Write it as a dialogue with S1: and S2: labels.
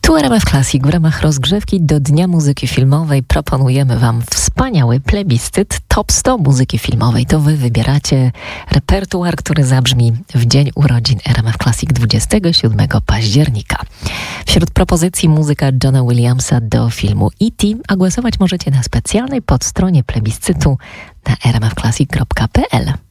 S1: Tu RMF Classic. W ramach rozgrzewki do Dnia Muzyki Filmowej proponujemy Wam wspaniały plebiscyt Top 100 muzyki filmowej. To Wy wybieracie repertuar, który zabrzmi w dzień urodzin RMF Classic 27 października. Wśród propozycji muzyka Johna Williamsa do filmu E.T., a głosować możecie na specjalnej podstronie plebiscytu na rmfclassic.pl.